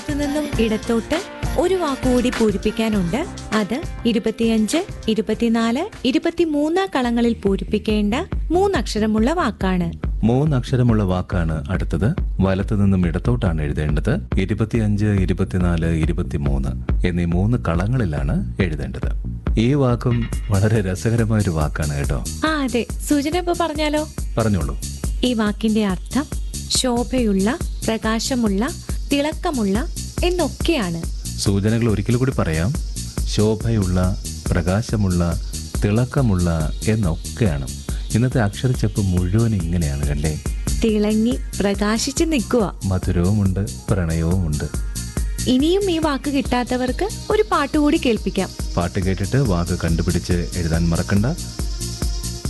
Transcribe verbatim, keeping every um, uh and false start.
നിന്നും ഇടത്തോട്ട് ഒരു വാക്കുകൂടി പൂരിപ്പിക്കാനുണ്ട്. അത് ഇരുപത്തിയഞ്ച്, ഇരുപത്തിനാല്, ഇരുപത്തിമൂന്ന് കളങ്ങളിൽ പൂരിപ്പിക്കേണ്ട മൂന്നക്ഷരമുള്ള വാക്കാണ്. മൂന്നക്ഷരമുള്ള വാക്കാണ് അടുത്തത്. വലത്തു നിന്നും ഇടത്തോട്ടാണ് എഴുതേണ്ടത്. ഇരുപത്തിയഞ്ച്, ഇരുപത്തിനാല്, ഇരുപത്തിമൂന്ന് എന്നീ മൂന്ന് കളങ്ങളിലാണ് എഴുതേണ്ടത്. ഈ വാക്കും വളരെ രസകരമായ ഒരു വാക്കാണ് കേട്ടോ. ആ അതെ, സൂചന ഇപ്പൊ പറഞ്ഞാലോ? പറഞ്ഞോളൂ. ഈ വാക്കിന്റെ അർത്ഥം ശോഭയുള്ള, പ്രകാശമുള്ള, തിളക്കമുള്ള എന്നൊക്കെയാണ്. സൂചനകൾ ഒരിക്കൽ കൂടി പറയാം. ശോഭയുള്ള, പ്രകാശമുള്ള, തിളക്കമുള്ള എന്നൊക്കെയാണ്. ഇന്നത്തെ അക്ഷരച്ചെപ്പ് മുഴുവൻ ഇങ്ങനെയാണ് കണ്ടേ. തിളങ്ങി പ്രകാശിച്ച് നിൽക്കുക. മധുരവുമുണ്ട്, പ്രണയവുമുണ്ട്. ഇനിയും ഈ വാക്ക് കിട്ടാത്തവർക്ക് ഒരു പാട്ടുകൂടി കേൾപ്പിക്കാം. പാട്ട് കേട്ടിട്ട് വാക്ക് കണ്ടുപിടിച്ച് എഴുതാൻ മറക്കണ്ട.